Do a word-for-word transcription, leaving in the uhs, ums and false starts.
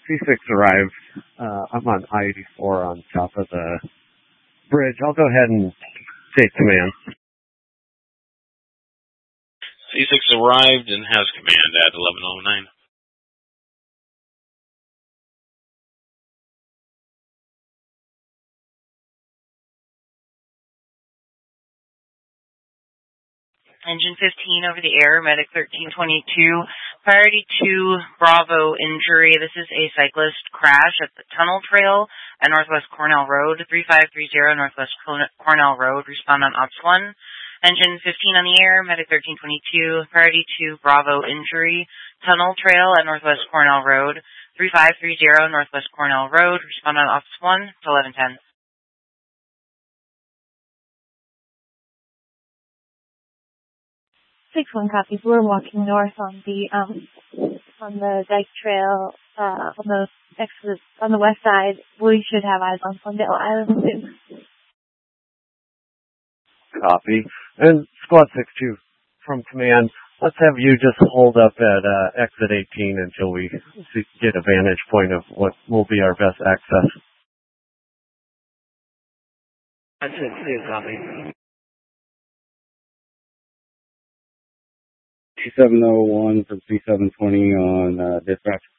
C six arrived. Uh, I'm on I eighty-four on top of the bridge. I'll go ahead and take command. C six arrived and has command at eleven oh nine. Engine fifteen over the air, Medic thirteen twenty-two, priority two, Bravo injury. This is a cyclist crash at the tunnel trail at Northwest Cornell Road, three five three zero Northwest Cornell Road. Respond on Ops one. Engine fifteen on the air, Medic thirteen twenty-two, priority two, Bravo injury, tunnel trail at Northwest Cornell Road, three five three zero Northwest Cornell Road. Respond on Ops one to eleven ten. six one copies. We're walking north on the um on the Dyke Trail, uh on the exit on the west side. We should have eyes on Glendale Island soon. Copy. And Squad six two from command, let's have you just hold up at uh, exit eighteen until we see, get a vantage point of what will be our best access. That's it. Copy. C seven oh one from C seven twenty on uh, dispatch.